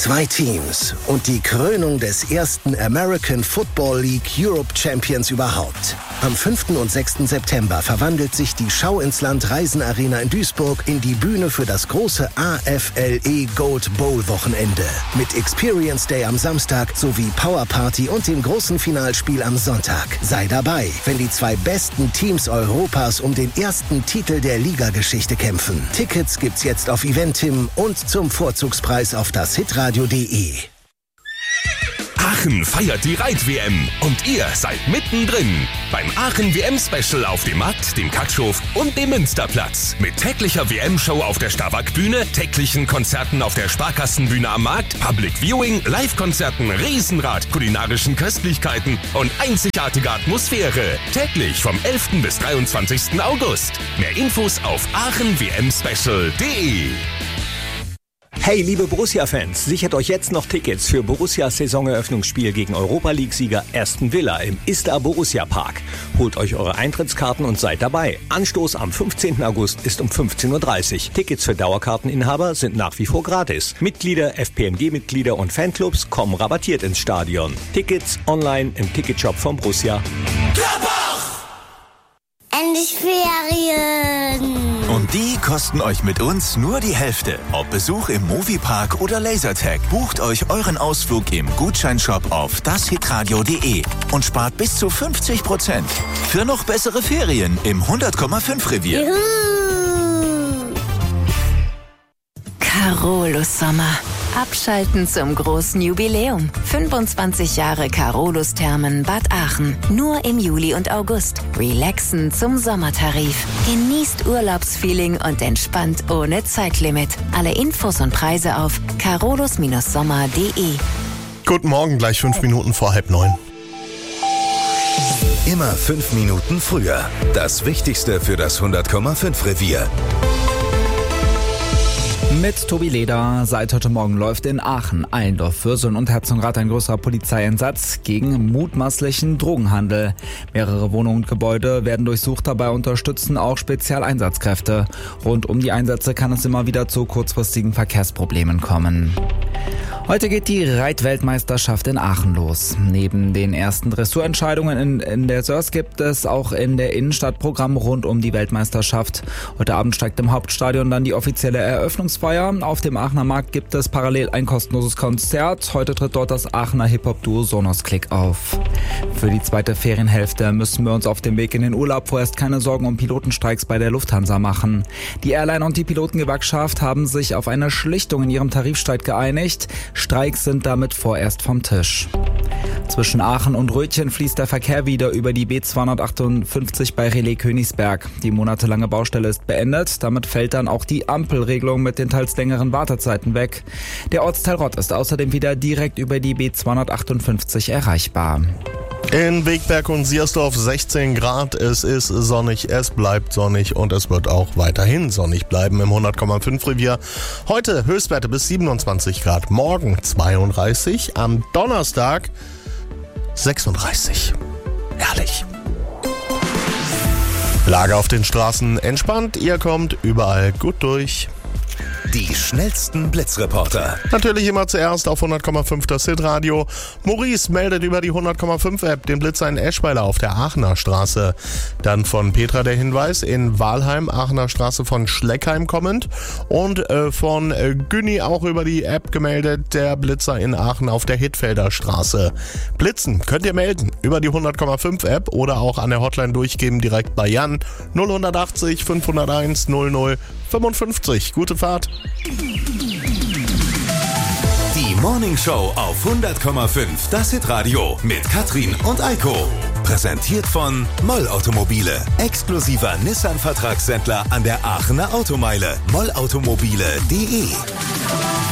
2 Teams und die Krönung des ersten American Football League Europe Champions überhaupt. Am 5. und 6. September verwandelt sich die Schau ins Land Reisenarena in Duisburg in die Bühne für das große AFLE Gold Bowl Wochenende. Mit Experience Day am Samstag sowie Power Party und dem großen Finalspiel am Sonntag. Sei dabei, wenn die 2 besten Teams Europas um den ersten Titel der Ligageschichte kämpfen. Tickets gibt's jetzt auf Eventim und zum Vorzugspreis auf das hitradio.de. Aachen feiert die Reit-WM und ihr seid mittendrin. Beim Aachen-WM-Special auf dem Markt, dem Katschof und dem Münsterplatz. Mit täglicher WM-Show auf der Starwack-Bühne, täglichen Konzerten auf der Sparkassenbühne am Markt, Public Viewing, Live-Konzerten, Riesenrad, kulinarischen Köstlichkeiten und einzigartige Atmosphäre. Täglich vom 11. bis 23. August. Mehr Infos auf aachenwmspecial.de. Hey, liebe Borussia-Fans, sichert euch jetzt noch Tickets für Borussias Saisoneröffnungsspiel gegen Europa-League-Sieger Aston Villa im Istar Borussia Park. Holt euch eure Eintrittskarten und seid dabei. Anstoß am 15. August ist um 15:30 Uhr. Tickets für Dauerkarteninhaber sind nach wie vor gratis. Mitglieder, FPMG-Mitglieder und Fanclubs kommen rabattiert ins Stadion. Tickets online im Ticketshop von Borussia. Endlich Ferien! Und die kosten euch mit uns nur die Hälfte. Ob Besuch im Moviepark oder Lasertag, bucht euch euren Ausflug im Gutscheinshop auf dashitradio.de und spart bis zu 50% für noch bessere Ferien im 100,5 Revier. Juhu! Carolus Sommer. Abschalten zum großen Jubiläum. 25 Jahre Carolus Thermen Bad Aachen. Nur im Juli und August. Relaxen zum Sommertarif. Genießt Urlaubsfeeling und entspannt ohne Zeitlimit. Alle Infos und Preise auf carolus-sommer.de. Guten Morgen, gleich 5 Minuten vor 8:30. Immer 5 Minuten früher. Das Wichtigste für das 100,5 Revier. Mit Tobi Leder. Seit heute Morgen läuft in Aachen, Allendorf, Würseln und Herzogenrath ein größerer Polizeieinsatz gegen mutmaßlichen Drogenhandel. Mehrere Wohnungen und Gebäude werden durchsucht, dabei unterstützen auch Spezialeinsatzkräfte. Rund um die Einsätze kann es immer wieder zu kurzfristigen Verkehrsproblemen kommen. Heute geht die Reitweltmeisterschaft in Aachen los. Neben den ersten Dressurentscheidungen in der Sörs gibt es auch in der Innenstadt Programme rund um die Weltmeisterschaft. Heute Abend steigt im Hauptstadion dann die offizielle Eröffnungsfeier. Auf dem Aachener Markt gibt es parallel ein kostenloses Konzert. Heute tritt dort das Aachener Hip-Hop-Duo Sonos Click auf. Für die zweite Ferienhälfte müssen wir uns auf dem Weg in den Urlaub vorerst keine Sorgen um Pilotenstreiks bei der Lufthansa machen. Die Airline und die Pilotengewerkschaft haben sich auf eine Schlichtung in ihrem Tarifstreit geeinigt. Streiks sind damit vorerst vom Tisch. Zwischen Aachen und Rötchen fließt der Verkehr wieder über die B258 bei Relais Königsberg. Die monatelange Baustelle ist beendet. Damit fällt dann auch die Ampelregelung mit den teils längeren Wartezeiten weg. Der Ortsteil Rott ist außerdem wieder direkt über die B258 erreichbar. In Wegberg und Siersdorf 16 Grad, es ist sonnig, es bleibt sonnig und es wird auch weiterhin sonnig bleiben im 100,5 Revier. Heute Höchstwerte bis 27 Grad, morgen 32, am Donnerstag 36. Herrlich. Lage auf den Straßen entspannt, ihr kommt überall gut durch. Die schnellsten Blitzreporter. Natürlich immer zuerst auf 100,5 das Hitradio. Maurice meldet über die 100,5 App den Blitzer in Eschweiler auf der Aachener Straße. Dann von Petra der Hinweis in Walheim, Aachener Straße von Schleckheim kommend. Und von Günni auch über die App gemeldet, der Blitzer in Aachen auf der Hittfelder Straße. Blitzen könnt ihr melden über die 100,5 App oder auch an der Hotline durchgeben direkt bei Jan 0180 501 00 55. Gute Fahrt. Die Morning Show auf 100,5 das Hitradio mit Katrin und Eiko. Präsentiert von Moll Automobile. Exklusiver Nissan-Vertragshändler an der Aachener Automeile. mollautomobile.de